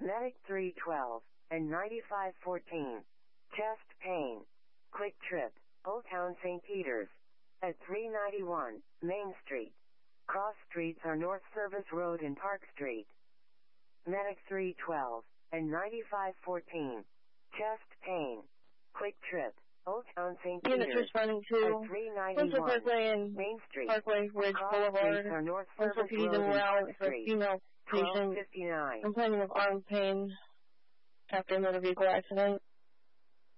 Medic 312 and 9514. Chest pain. Quick Trip, Old Town St. Peters. At 391 Main Street. Cross streets are North Service Road and Park Street. Medic 312 and 9514. Chest pain. Quick Trip, Old Town St. Peters. Units responding to Central Parkway and Main Street. Parkway Ridge Boulevard. Also feeding well for a female patient complaining of arm pain after a motor vehicle accident.